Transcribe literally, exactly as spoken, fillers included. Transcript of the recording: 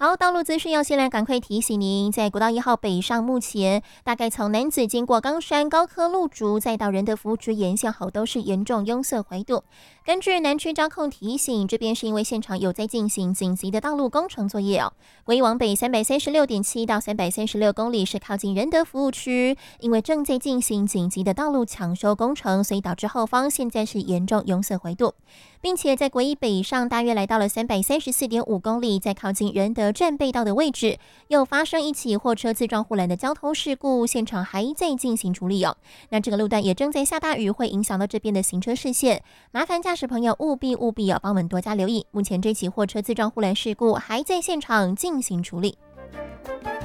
好，道路资讯要先来赶快提醒您，在国道一号北上，目前大概从南子经过冈山高科路竹，再到仁德福直沿线好都是严重拥塞回堵。根据南区交控提醒，这边是因为现场有在进行紧急的道路工程作业哦。国一往北三百三十六点七到三百三十六公里是靠近仁德服务区，因为正在进行紧急的道路抢修工程，所以导致后方现在是严重拥塞回堵，并且在国一北上大约来到了三百三十四点五公里，在靠近仁德站背道的位置，又发生一起货车自撞护栏的交通事故，现场还在进行处理哦。那这个路段也正在下大雨，会影响到这边的行车视线，麻烦驾驶朋友务必务必要帮我们多加留意。目前这起货车自撞护栏事故还在现场进行处理。